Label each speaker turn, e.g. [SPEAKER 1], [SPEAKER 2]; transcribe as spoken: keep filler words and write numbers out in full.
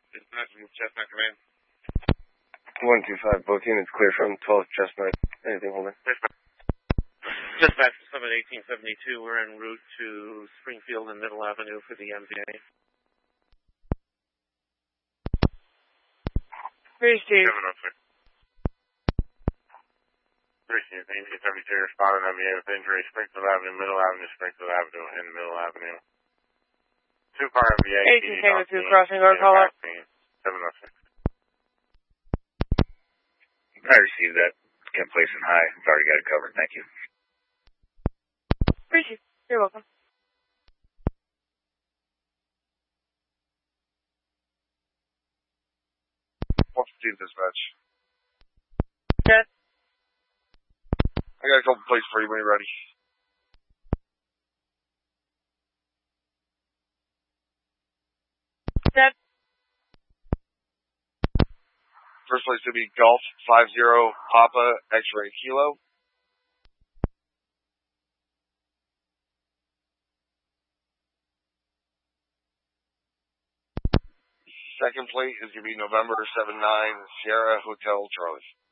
[SPEAKER 1] Dispatch from Chestnut Command.
[SPEAKER 2] one two five booking, it's clear from twelve Chestnut. Anything holding?
[SPEAKER 1] Dispatch seven eighteen seventy-two, we're en route to Springfield and Middle Avenue for the M V A.
[SPEAKER 3] Three Steve.
[SPEAKER 1] seven oh six. three Steve, eighteen seventy-two, responding M V A with injury, Springfield Avenue, Middle Avenue, Springfield Avenue, and Middle Avenue. Two car M V A.
[SPEAKER 3] eighteen Tango two, crossing guard call up.
[SPEAKER 1] seven oh six.
[SPEAKER 2] I received that. Can't place in high. I've already got it covered. Thank you.
[SPEAKER 3] Appreciate it. You're welcome.
[SPEAKER 2] one fifteen dispatch.
[SPEAKER 3] Yes.
[SPEAKER 2] I got a couple plates for you when you're ready.
[SPEAKER 3] Yes.
[SPEAKER 2] First place to be Golf five zero Papa X-ray Kilo. Second plate is going to be November seven nine Sierra Hotel Charlie.